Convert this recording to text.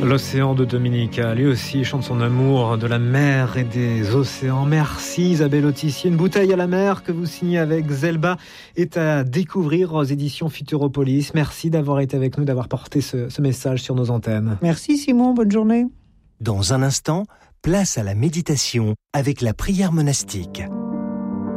L'océan de Dominica, lui aussi chante son amour de la mer et des océans. Merci Isabelle Autissier. Une bouteille à la mer que vous signez avec Zelba est à découvrir aux éditions Futuropolis. Merci d'avoir été avec nous, d'avoir porté ce message sur nos antennes. Merci Simon, bonne journée. Dans un instant, place à la méditation avec la prière monastique.